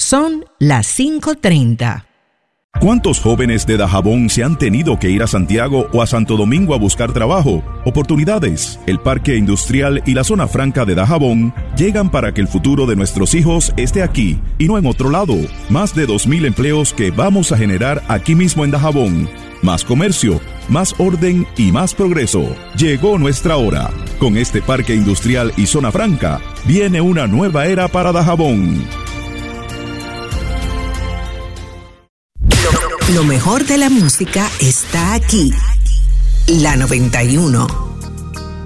Son las 5:30. ¿Cuántos jóvenes de Dajabón se han tenido que ir a Santiago o a Santo Domingo a buscar trabajo? Oportunidades. El Parque Industrial y la Zona Franca de Dajabón llegan para que el futuro de nuestros hijos esté aquí y no en otro lado. Más de 2,000 empleos que vamos a generar aquí mismo en Dajabón. Más comercio, más orden y más progreso. Llegó nuestra hora. Con este Parque Industrial y Zona Franca viene una nueva era para Dajabón. Lo mejor de la música está aquí. La 91.